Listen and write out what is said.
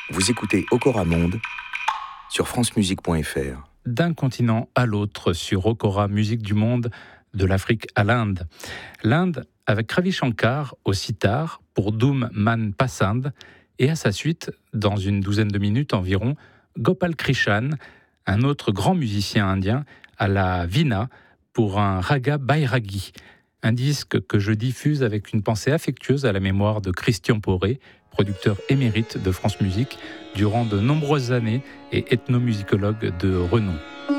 Vous écoutez Okora Monde sur francemusique.fr. D'un continent à l'autre sur Okora Musique du Monde, de l'Afrique à l'Inde. L'Inde avec Ravi Shankar au sitar pour Dhoom Man Pasand et à sa suite, dans une douzaine de minutes environ, Gopal Krishan, un autre grand musicien indien, à la veena pour un raga bairagi. Un disque que je diffuse avec une pensée affectueuse à la mémoire de Christian Poré, producteur émérite de France Musique durant de nombreuses années et ethnomusicologue de renom.